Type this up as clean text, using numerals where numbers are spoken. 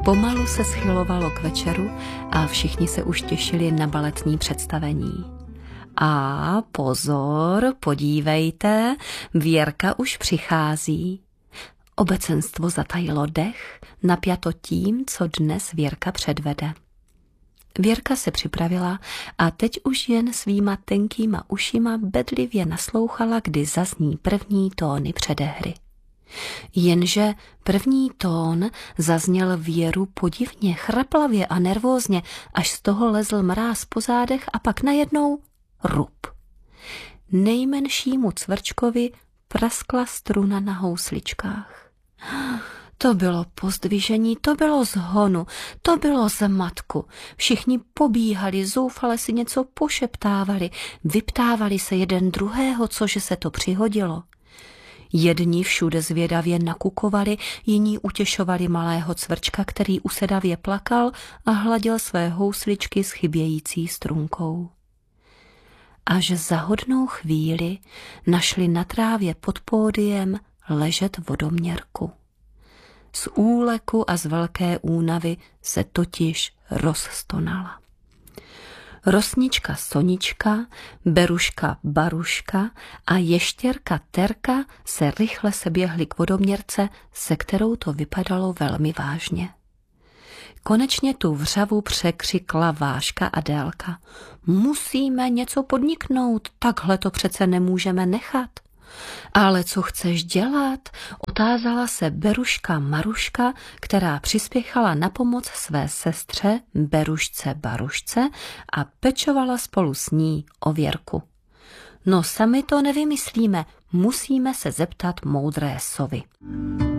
Pomalu se schylovalo k večeru a všichni se už těšili na baletní představení. A pozor, podívejte, Věrka už přichází. Obecenstvo zatajilo dech, napjato tím, co dnes Věrka předvede. Věrka se připravila a teď už jen svýma tenkýma ušima bedlivě naslouchala, kdy zazní první tóny předehry. Jenže první tón zazněl Věru podivně, chraplavě a nervózně, až z toho lezl mráz po zádech a pak najednou rup. Nejmenšímu cvrčkovi praskla struna na housličkách. To bylo pozdvižení, to bylo z honu, to bylo z matku. Všichni pobíhali, zoufale si něco pošeptávali, vyptávali se jeden druhého, cože se to přihodilo. Jedni všude zvědavě nakukovali, jiní utěšovali malého cvrčka, který usedavě plakal a hladil své housličky s chybějící strunkou. Až za hodnou chvíli našli na trávě pod pódiem ležet vodoměrku. Z úleku a z velké únavy se totiž rozstonala. Rosnička Sonička, Beruška Baruška a ještěrka Terka se rychle seběhly k vodoměrce, se kterou to vypadalo velmi vážně. Konečně tu vřavu překřikla Váška Adélka. Musíme něco podniknout, takhle to přece nemůžeme nechat. Ale co chceš dělat? Otázala se Beruška Maruška, která přispěchala na pomoc své sestře Berušce Barušce a pečovala spolu s ní o Věrku. No sami to nevymyslíme, musíme se zeptat moudré sovy.